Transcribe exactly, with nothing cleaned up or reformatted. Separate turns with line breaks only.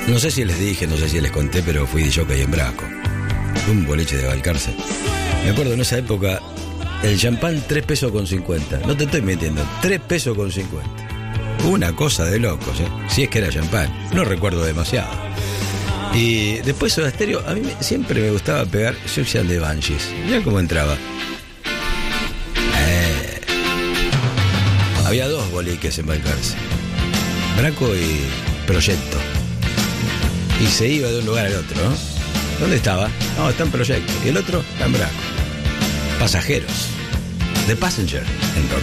No sé si les dije, no sé si les conté, pero fui de jockey en Braco. Un boliche de Balcarce. Me acuerdo en esa época, el champán tres pesos con cincuenta. No te estoy mintiendo, tres pesos con cincuenta. Una cosa de locos, ¿eh? Si es que era champán. No recuerdo demasiado. Y después Soda Stereo, a mí me, siempre me gustaba pegar Social de Banshees. Mirá cómo entraba. Eh, había dos boliques en Balcarce. Braco y Proyecto. Y se iba de un lugar al otro, ¿no? ¿Dónde estaba? No, está en Proyecto. Y el otro está en Braco. Pasajeros. The Passenger. En